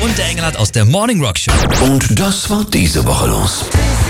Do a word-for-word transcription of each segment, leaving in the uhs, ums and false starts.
und der Engelhardt aus der Morning Rock Show. Und das war diese Woche los.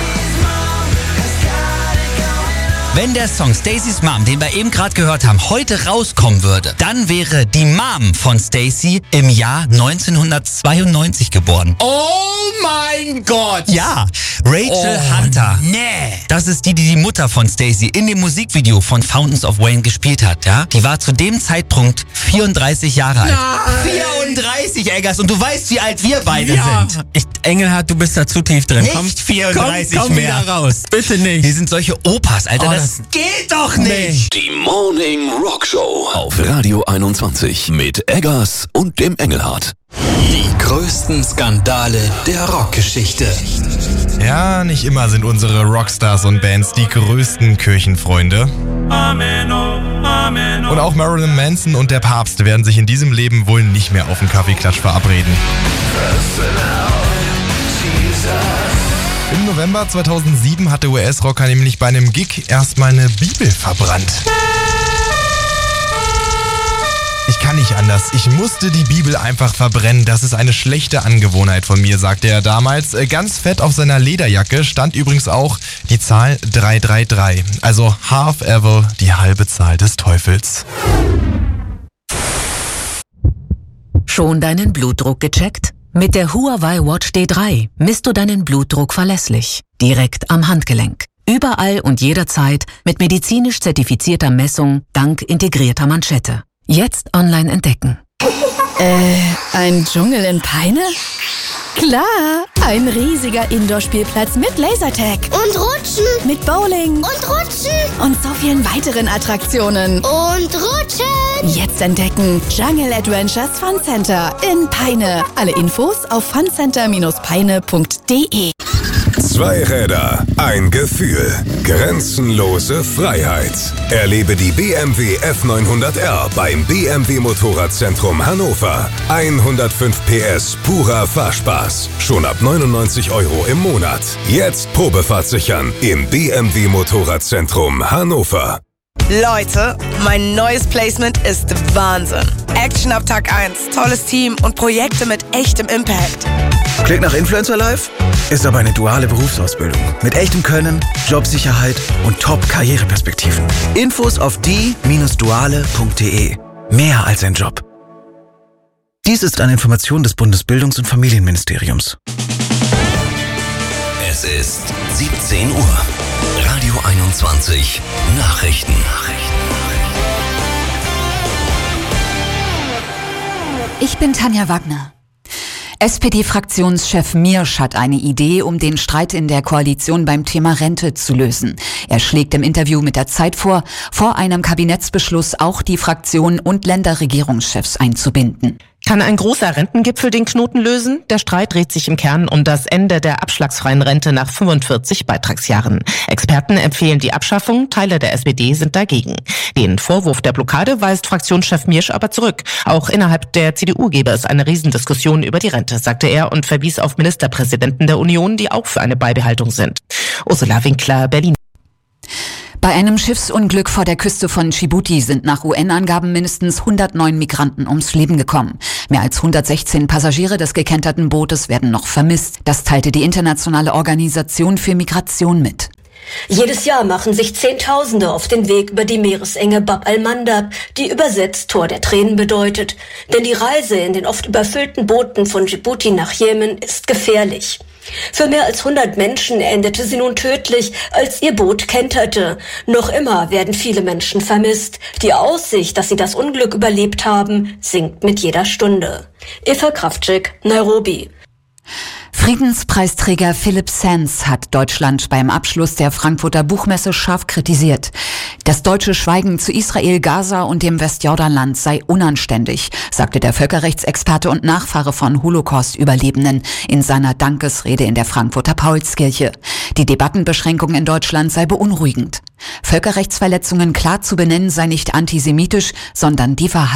Wenn der Song Stacey's Mom, den wir eben gerade gehört haben, heute rauskommen würde, dann wäre die Mom von Stacey im Jahr neunzehnhundertzweiundneunzig geboren. Oh mein Gott! Ja, Rachel Oh, Hunter. nee. Das ist die, die die Mutter von Stacey in dem Musikvideo von Fountains of Wayne gespielt hat, ja? Die war zu dem Zeitpunkt vierunddreißig Jahre alt. Nein. vierunddreißig, Eggers, und du weißt, wie alt wir beide Ja. sind. Ich, Engelhardt, du bist da zu tief drin. Nicht komm, vierunddreißig komm, komm mehr. wieder raus. Bitte nicht. Die sind solche Opas, Alter. Oh, das, das- geht doch nicht. Die Morning Rock Show auf Radio einundzwanzig mit Eggers und dem Engelhardt. Die größten Skandale der Rockgeschichte. Ja, nicht immer sind unsere Rockstars und Bands die größten Kirchenfreunde. Und auch Marilyn Manson und der Papst werden sich in diesem Leben wohl nicht mehr auf den Kaffeeklatsch verabreden. Im November zweitausendsieben hat der U S-Rocker nämlich bei einem Gig erstmal eine Bibel verbrannt. Ich kann nicht anders. Ich musste die Bibel einfach verbrennen. Das ist eine schlechte Angewohnheit von mir, sagte er damals. Ganz fett auf seiner Lederjacke stand übrigens auch die Zahl drei drei drei. Also half ever, die halbe Zahl des Teufels. Schon deinen Blutdruck gecheckt? Mit der Huawei Watch D drei misst du deinen Blutdruck verlässlich. Direkt am Handgelenk. Überall und jederzeit mit medizinisch zertifizierter Messung dank integrierter Manschette. Jetzt online entdecken. Äh, ein Dschungel in Peine? Klar, ein riesiger Indoor-Spielplatz mit Lasertag. Und Rutschen. Mit Bowling. Und Rutschen. Und so vielen weiteren Attraktionen. Und Rutschen. Jetzt entdecken Jungle Adventures Fun Center in Peine. Alle Infos auf funcenter Bindestrich peine punkt de. Zwei Räder, ein Gefühl, grenzenlose Freiheit. Erlebe die B M W F neunhundert R beim B M W Motorradzentrum Hannover. hundertfünf P S purer Fahrspaß. Schon ab neunundneunzig Euro im Monat. Jetzt Probefahrt sichern im B M W Motorradzentrum Hannover. Leute, mein neues Placement ist Wahnsinn. Action ab Tag eins, tolles Team und Projekte mit echtem Impact. Klingt nach Influencer Life? Ist aber eine duale Berufsausbildung. Mit echtem Können, Jobsicherheit und Top-Karriereperspektiven. Infos auf die Bindestrich duale punkt de. Mehr als ein Job. Dies ist eine Information des Bundesbildungs- und Familienministeriums. Es ist siebzehn Uhr. Radio einundzwanzig. Nachrichten. Ich bin Tanja Wagner. S P D-Fraktionschef Miersch hat eine Idee, um den Streit in der Koalition beim Thema Rente zu lösen. Er schlägt im Interview mit der Zeit vor, vor einem Kabinettsbeschluss auch die Fraktion und Länderregierungschefs einzubinden. Kann ein großer Rentengipfel den Knoten lösen? Der Streit dreht sich im Kern um das Ende der abschlagsfreien Rente nach fünfundvierzig Beitragsjahren. Experten empfehlen die Abschaffung, Teile der S P D sind dagegen. Den Vorwurf der Blockade weist Fraktionschef Miersch aber zurück. Auch innerhalb der C D U gäbe es eine Riesendiskussion über die Rente, sagte er und verwies auf Ministerpräsidenten der Union, die auch für eine Beibehaltung sind. Ursula Winkler, Berlin. Bei einem Schiffsunglück vor der Küste von Djibouti sind nach U N-Angaben mindestens hundertneun Migranten ums Leben gekommen. Mehr als hundertsechzehn Passagiere des gekenterten Bootes werden noch vermisst. Das teilte die Internationale Organisation für Migration mit. Jedes Jahr machen sich Zehntausende auf den Weg über die Meeresenge Bab al-Mandab, die übersetzt Tor der Tränen bedeutet. Denn die Reise in den oft überfüllten Booten von Djibouti nach Jemen ist gefährlich. Für mehr als hundert Menschen endete sie nun tödlich, als ihr Boot kenterte. Noch immer werden viele Menschen vermisst. Die Aussicht, dass sie das Unglück überlebt haben, sinkt mit jeder Stunde. Eva Kraftschik, Nairobi. Friedenspreisträger Philipp Sands hat Deutschland beim Abschluss der Frankfurter Buchmesse scharf kritisiert. Das deutsche Schweigen zu Israel, Gaza und dem Westjordanland sei unanständig, sagte der Völkerrechtsexperte und Nachfahre von Holocaust-Überlebenden in seiner Dankesrede in der Frankfurter Paulskirche. Die Debattenbeschränkung in Deutschland sei beunruhigend. Völkerrechtsverletzungen klar zu benennen sei nicht antisemitisch, sondern die Wahrheit.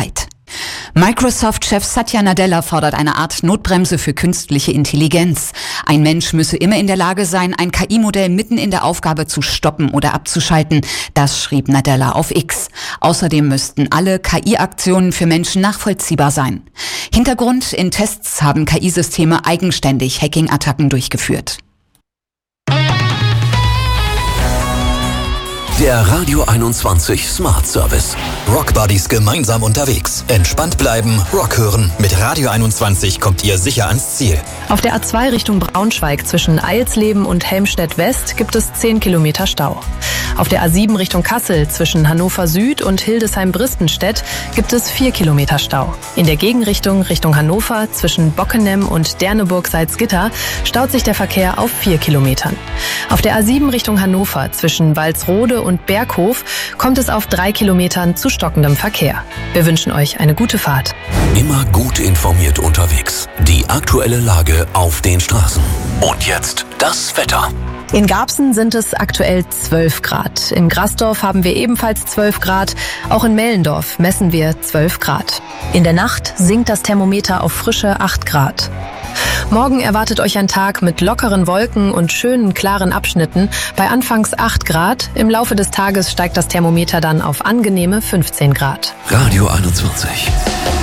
Microsoft-Chef Satya Nadella fordert eine Art Notbremse für künstliche Intelligenz. Ein Mensch müsse immer in der Lage sein, ein K I-Modell mitten in der Aufgabe zu stoppen oder abzuschalten. Das schrieb Nadella auf X. Außerdem müssten alle K I-Aktionen für Menschen nachvollziehbar sein. Hintergrund: in Tests haben K I-Systeme eigenständig Hacking-Attacken durchgeführt. Der Radio einundzwanzig Smart Service. Rock Buddies gemeinsam unterwegs. Entspannt bleiben, Rock hören. Mit Radio einundzwanzig kommt ihr sicher ans Ziel. Auf der A zwei Richtung Braunschweig zwischen Eilsleben und Helmstedt West gibt es zehn Kilometer Stau. Auf der A sieben Richtung Kassel zwischen Hannover Süd und Hildesheim-Bristenstedt gibt es vier Kilometer Stau. In der Gegenrichtung Richtung Hannover zwischen Bockenem und Derneburg-Salzgitter staut sich der Verkehr auf vier Kilometern. Auf der A sieben Richtung Hannover zwischen Walsrode und Berghof kommt es auf drei Kilometern zu stockendem Verkehr. Wir wünschen euch eine gute Fahrt. Immer gut informiert unterwegs. Die aktuelle Lage auf den Straßen. Und jetzt das Wetter. In Garbsen sind es aktuell zwölf Grad. In Grasdorf haben wir ebenfalls zwölf Grad. Auch in Mellendorf messen wir zwölf Grad. In der Nacht sinkt das Thermometer auf frische acht Grad. Morgen erwartet euch ein Tag mit lockeren Wolken und schönen, klaren Abschnitten bei anfangs acht Grad. Im Laufe des Tages steigt das Thermometer dann auf angenehme fünfzehn Grad. Radio einundzwanzig.